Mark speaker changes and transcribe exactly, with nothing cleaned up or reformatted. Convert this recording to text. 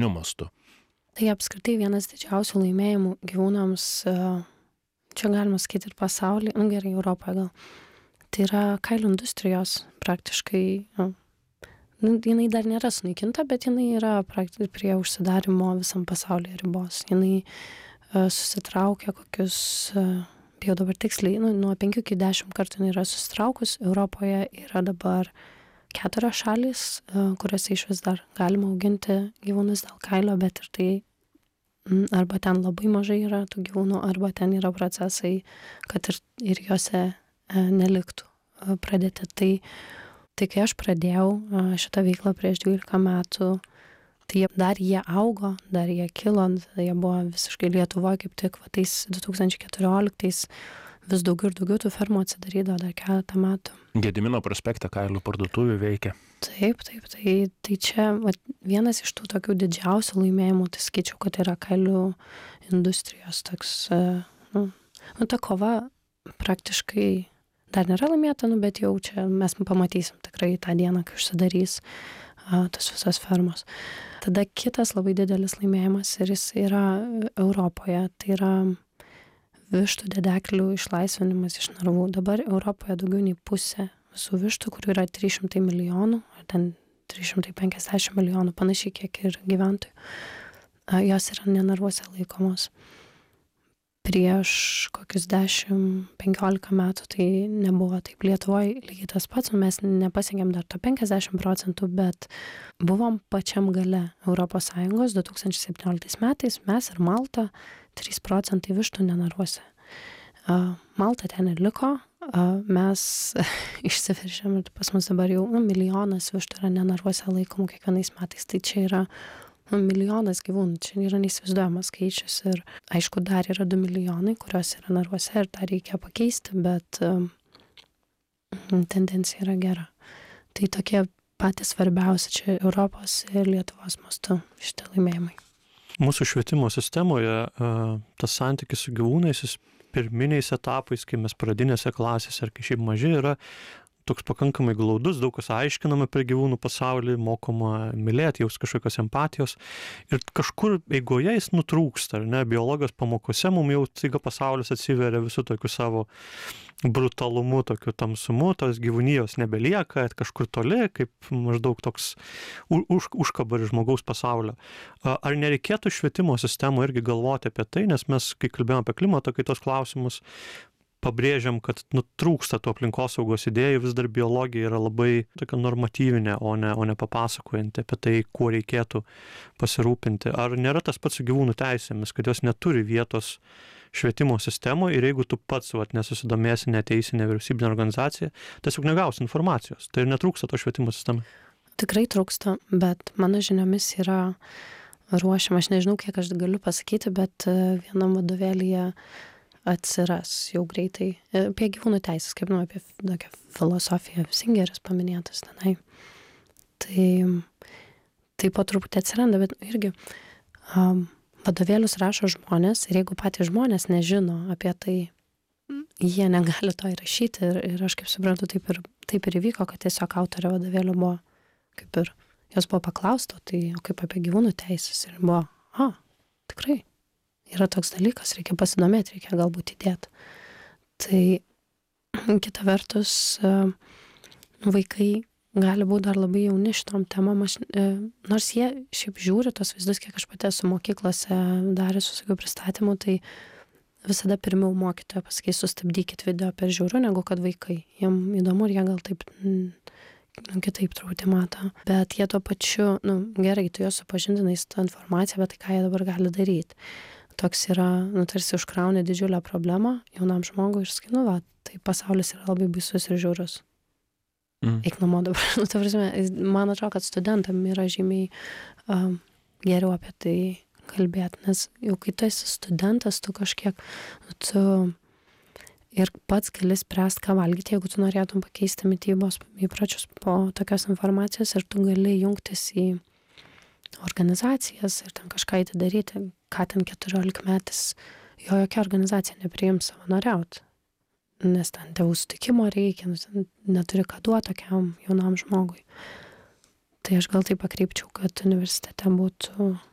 Speaker 1: pasauliniu mastu?
Speaker 2: Tai apskritai vienas didžiausių laimėjimų gyvūnams, čia galima sakyti ir pasaulyje, nu gerai, Europoje gal, tai yra kailių industrijos praktiškai, nu, jinai dar nėra sunaikinta, bet jinai yra praktiškai prie užsidarimo visam pasaulyje ribos. Jinai uh, susitraukia kokius, uh, bijau dabar tiksliai, nu, nuo penkių iki dešimt kartų jinai yra susitraukus. Europoje yra dabar keturios šalys, uh, kuriuose iš vis dar galima auginti gyvūnus dėl kailio, bet ir tai arba ten labai mažai yra tų gyvūnų, arba ten yra procesai, kad ir, ir juose e, neliktų e, pradėti. Tai, tai kai aš pradėjau e, šitą veiklą prieš dvylika metų, tai jie, dar jie augo, dar jie kilo, jie buvo visiškai Lietuvoje, kaip tik va, tais du tūkstančiai keturioliktais vis daugiau ir daugiau tų fermų atsidarydavo dar keletą metų.
Speaker 1: Gedimino prospekte kailių parduotuvių veikia.
Speaker 2: Taip, taip, tai, tai čia va, vienas iš tų tokių didžiausių laimėjimų, tai skaičiau, kad yra kailių industrijos toks, nu, nu ta kova praktiškai dar nėra laimėta, nu, bet jau čia mes pamatysim tikrai tą dieną, kai užsidarys a, tos visos fermos. Tada kitas labai didelis laimėjimas ir jis yra Europoje, tai yra vištų dedeklių išlaisvinimas iš narvų. Dabar Europoje daugiau nei pusė visų vištų, kurių yra trys šimtai milijonų, ar ten trys šimtai penkiasdešimt milijonų, panašiai kiek ir gyventojų, jos yra nenarvuose laikomos. Prieš kokius dešimt penkiolika metų tai nebuvo taip. Lietuvoje lygiai tas pats, mes nepasiekėm dar to penkiasdešimt procentų, bet buvom pačiam gale Europos Sąjungos du tūkstančiai septynioliktais metais, mes ir Malta, trys procentai vištų nenarvuose. Malta ten ir liko, mes išsiveržėm ir pas mus dabar jau nu, milijonas vištų yra nenarvuose laikomų kiekvienais metais. Tai čia yra nu, milijonas gyvūnų, čia yra neįsivaizduojamas skaičius ir aišku dar yra du milijonai, kurios yra narvuose ir tą reikia pakeisti, bet um, tendencija yra gera. Tai tokie patys svarbiausi čia Europos ir Lietuvos mastu šitie laimėjimai.
Speaker 3: Mūsų švietimo sistemoje tas santykis su gyvūnais, jis pirminiais etapais, kai mes pradinėse klasėse ar kai šiaip maži yra, toks pakankamai glaudus, daug kas aiškinama apie gyvūnų pasaulį, mokoma mylėti, jaus kažkokios empatijos ir kažkur eigoje jis nutrūksta, ar ne, biologijos pamokose mums jau staiga pasaulis atsiveria visų tokių savo brutalumu, tokiu tamsumu, tos gyvūnijos nebelieka, kažkur toli, kaip maždaug toks už, užkabar žmogaus pasaulio. Ar nereikėtų švietimo sistemo irgi galvoti apie tai, nes mes, kai kalbėjome apie klimato kaitos klausimus, pabrėžiam, kad nu, trūksta to aplinkosaugos idėjų, vis dar biologija yra labai tokia normatyvinė, o ne, o ne papasakojanti apie tai, kuo reikėtų pasirūpinti. Ar nėra tas pats su gyvūnų teisėmis, kad jos neturi vietos švietimo sistemoje ir jeigu tu pats vat, nesusidomėsi, neteisi nevyriausybinė organizacija, tiesiog negausi informacijos. Tai ir netrūksta to švietimo sistemai.
Speaker 2: Tikrai trūksta, bet mano žiniomis yra ruošiama, aš nežinau, kiek aš galiu pasakyti, bet vienam vadovėlyje atsiras jau greitai apie gyvūnų teisės, kaip nu, apie tokią filosofiją, Singeris paminėtas tenai. Tai, tai po truputį atsiranda, bet irgi um, vadovėlius rašo žmonės ir jeigu patys žmonės nežino apie tai, jie negali to įrašyti ir, ir aš kaip suprantu, taip ir, taip ir įvyko, kad tiesiog autorė vadovėlių buvo, kaip ir jos buvo paklausto, tai kaip apie gyvūnų teisės ir buvo, a, tikrai. Yra toks dalykas, reikia pasidomėti, reikia galbūt įdėti. Tai kita vertus, vaikai gali būti dar labai jauni šitom temom, aš, nors jie šiaip žiūri tos vaizdus, kiek aš pati esu mokyklose daręs visokių pristatymų, tai visada pirmiau mokytoja pasakys, sustabdykit video per žiūrų, negu kad vaikai. Jiem įdomu ir jie gal taip nu, kitaip truputį mato. Bet jie tuo pačiu, nu, gerai, tu juos supažindinai su tą informaciją, bet tai ką jie dabar gali daryti. Toks yra, nu, tarsi užkraunė didžiulę problemą jaunam žmogui ir sakai, nu, va, tai pasaulis yra labai baisus ir žiaurus. Mm. Eik namo dabar. Nu, ta prasme, man atrodo, kad studentam yra žymiai um, geriau apie tai kalbėti, nes jau kai tu esi studentas, tu kažkiek, tu ir pats gali spręsti, ką valgyti, jeigu tu norėtum pakeisti mitybos įpročius po tokios informacijos ir tu gali jungtis į organizacijas ir ten kažką įtidaryti, ką ten keturiolikmetis, jo jokia organizacija nepriims savanoriauti, nes ten tėvų sutikimo reikia, neturi ką duoti tokiam jaunam žmogui. Tai aš gal taip pakreipčiau, kad universitete būtų